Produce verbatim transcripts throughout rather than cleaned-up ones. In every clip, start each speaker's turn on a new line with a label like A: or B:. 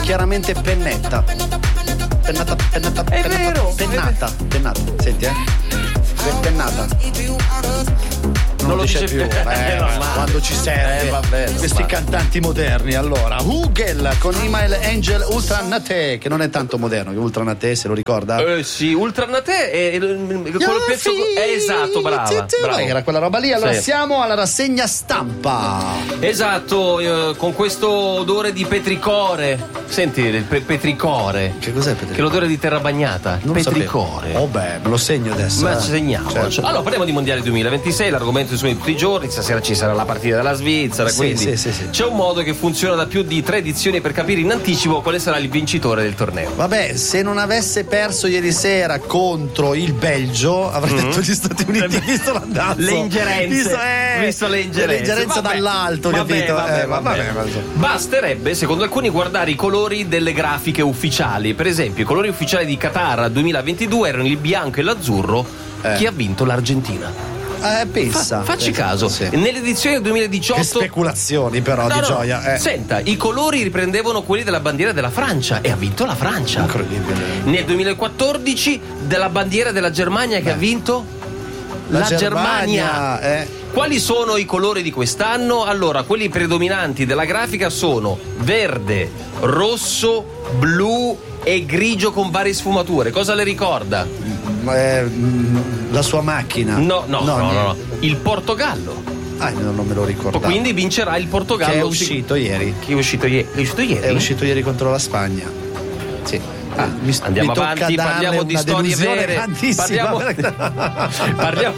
A: chiaramente pennetta. Pennata, pennata,
B: È
A: pennata,
B: vero,
A: pennata, pennata. Senti, eh? Pennata. Non, non lo dice, dice più, più. Eh, no, quando ci serve.
B: Eh, vabbè,
A: questi cantanti moderni. Allora, Hugel con Email Angel Ultra Nate, che non è tanto moderno, che Ultra Nate se lo ricorda?
B: Eh sì, Ultra Nate è quello pezzo è esatto, brava, brava.
A: Era quella roba lì. Allora
B: sì.
A: Siamo alla rassegna stampa.
B: Esatto, eh, con questo odore di petricore. Senti, il pe- petricore.
A: Che cos'è petricore?
B: Che è l'odore di terra bagnata.
A: Non
B: petricore.
A: Oh beh, me lo segno adesso.
B: Ma
A: eh.
B: segniamo.
A: Certo.
B: Allora, parliamo di Mondiale duemilaventisei, l'argomento su tutti i giorni. Stasera ci sarà la partita della Svizzera,
A: sì,
B: quindi
A: sì, sì, sì.
B: c'è un modo che funziona da più di tre edizioni per capire in anticipo quale sarà il vincitore del torneo.
A: Vabbè, se non avesse perso ieri sera contro il Belgio, avrei mm-hmm. detto gli Stati Uniti, visto l'andazzo.
B: Le ingerenze.
A: Visto, eh,
B: visto le ingerenze.
A: Le ingerenze
B: vabbè,
A: dall'alto,
B: vabbè,
A: capito?
B: Vabbè,
A: eh,
B: vabbè.
A: vabbè, vabbè.
B: Basterebbe, secondo alcuni, guardare i colori delle grafiche ufficiali. Per esempio, i colori ufficiali di Qatar duemilaventidue erano il bianco e l'azzurro. Eh. Chi ha vinto? L'Argentina.
A: Eh, pensa.
B: Fa, facci
A: pensa,
B: caso,
A: sì.
B: Nell'edizione duemiladiciotto.
A: Che speculazioni, però, no, di
B: no,
A: gioia. Eh.
B: Senta, i colori riprendevano quelli della bandiera della Francia e ha vinto la Francia.
A: Incredibile.
B: Nel duemilaquattordici, della bandiera della Germania, che Beh. ha vinto la, la Germania.
A: Germania eh.
B: Quali sono i colori di quest'anno? Allora, quelli predominanti della grafica sono verde, rosso, blu e grigio con varie sfumature. Cosa le ricorda?
A: Eh, la sua macchina.
B: No, no, no, no, no. Il Portogallo.
A: Ah, no, non me lo ricordavo.
B: Quindi vincerà il Portogallo.
A: Che è uscito ieri.
B: Che è uscito ieri? È uscito ieri?
A: È uscito ieri contro la Spagna. Sì.
B: Ah, mi, Andiamo mi avanti, parliamo di storie vere. Parliamo, parliamo.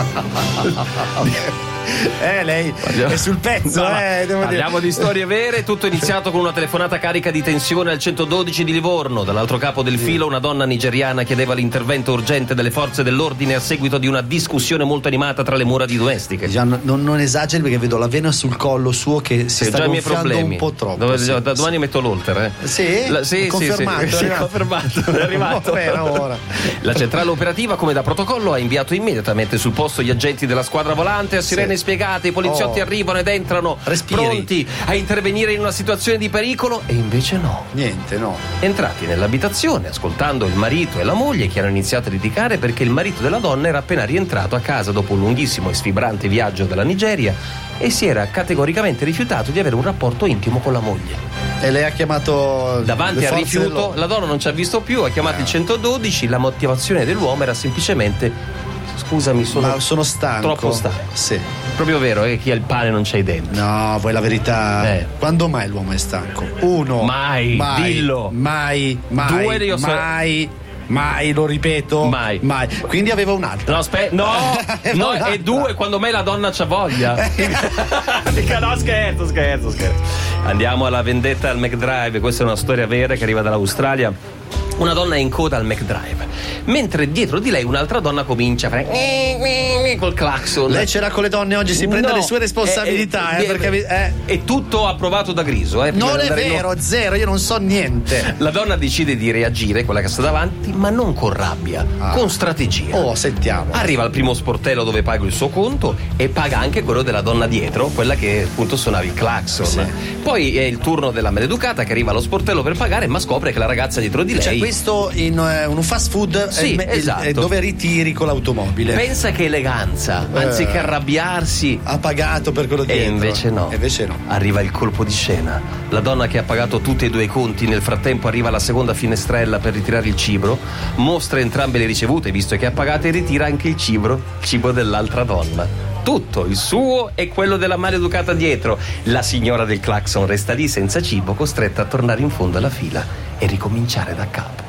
A: Eh, lei parliamo. È sul pezzo, no, eh, devo
B: parliamo
A: dire.
B: di storie vere. Tutto è iniziato con una telefonata carica di tensione al centododici di Livorno. Dall'altro capo del filo una donna nigeriana chiedeva l'intervento urgente delle forze dell'ordine a seguito di una discussione molto animata tra le mura di domestiche.
A: Già, non, non esageri, perché vedo la vena sul collo suo che si
B: sì,
A: sta
B: già
A: gonfiando un po' troppo.
B: Dove,
A: sì,
B: da domani
A: sì.
B: metto l'olter, eh.
A: Sì?
B: La, sì,
A: confermato,
B: sì, sì, sì, confermato, è arrivato.
A: Ora.
B: La centrale operativa, come da protocollo, ha inviato immediatamente sul posto gli agenti della squadra volante a sirene sì. spiegate. I poliziotti oh. arrivano ed entrano
A: Respiri.
B: pronti a intervenire in una situazione di pericolo, e invece no.
A: Niente, no.
B: Entrati nell'abitazione, ascoltando il marito e la moglie che hanno iniziato a litigare perché il marito della donna era appena rientrato a casa dopo un lunghissimo e sfibrante viaggio dalla Nigeria e si era categoricamente rifiutato di avere un rapporto intimo con la moglie.
A: E lei ha chiamato
B: davanti al rifiuto, la donna non ci ha visto più, ha chiamato eh. il centododici. La motivazione dell'uomo era semplicemente: scusami, sono,
A: Ma sono stanco.
B: Troppo stanco.
A: Sì.
B: Proprio vero, è eh, chi ha il pane non c'ha i denti.
A: No, vuoi la verità?
B: Eh.
A: Quando mai l'uomo è stanco? Uno.
B: Mai,
A: mai
B: dillo.
A: Mai, mai.
B: Due io
A: mai. So... Mai, lo ripeto.
B: Mai.
A: Mai. Quindi avevo un altro.
B: No, aspetta. No, no, è due quando mai la donna c'ha voglia. No, scherzo, scherzo, scherzo. Andiamo alla vendetta al McDrive. Questa è una storia vera che arriva dall'Australia. Una donna è in coda al McDrive, mentre dietro di lei un'altra donna comincia a fare col clacson.
A: Lei c'era con le donne oggi, si prende
B: no,
A: le sue responsabilità.
B: È,
A: eh, perché, eh.
B: è tutto approvato da Griso. Eh,
A: non è vero,
B: in...
A: zero, io non so niente.
B: La donna decide di reagire, quella che sta davanti, ma non con rabbia, ah. con strategia.
A: Oh, sentiamo.
B: Arriva al primo sportello dove paga il suo conto e paga anche quello della donna dietro, quella che appunto suonava il clacson. Sì. Poi è il turno della maleducata che arriva allo sportello per pagare, ma scopre che la ragazza dietro di lei...
A: Cioè, questo in uh, un fast food
B: sì,
A: è,
B: esatto.
A: è dove ritiri con l'automobile.
B: Pensa che eleganza, eh, anziché arrabbiarsi
A: ha pagato per quello dietro.
B: E invece no.
A: E invece no.
B: Arriva il colpo di scena. La donna che ha pagato tutti e due i conti nel frattempo arriva alla seconda finestrella per ritirare il cibo, mostra entrambe le ricevute visto che ha pagato e ritira anche il cibo, il cibo dell'altra donna. Tutto, il suo e quello della maleducata dietro. La signora del clacson resta lì senza cibo, costretta a tornare in fondo alla fila e ricominciare da capo.